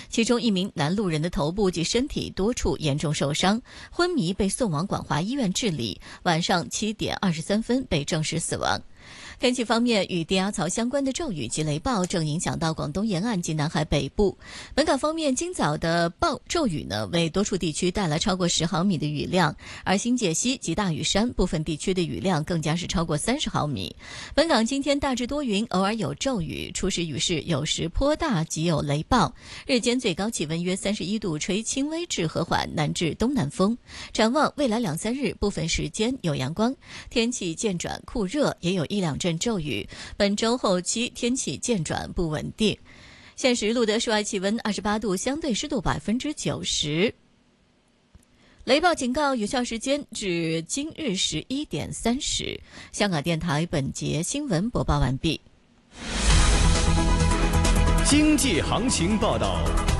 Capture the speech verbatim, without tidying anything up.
其中一名男路人的头部及身体多处严重受伤，昏迷被送往广华医院治理，晚上七点二十三分被证实死亡。天气方面，与低压槽相关的骤雨及雷暴正影响到广东沿岸及南海北部。本港方面，今早的暴骤雨呢，为多处地区带来超过十毫米的雨量，而新界西及大屿山部分地区的雨量更加是超过三十毫米。本港今天大致多云，偶尔有骤雨，初时雨势有时颇大，及有雷暴。日间最高气温约三十一度，吹轻微至和缓南至东南风。展望未来两三日，部分时间有阳光，天气渐转酷热，也有一两阵骤雨。本周后期天气渐转不稳定。现时录得室外气温二十八度，相对湿度百分之九十。雷暴警告有效时间至今日十一点三十。香港电台本节新闻播报完毕。 经济行情报道。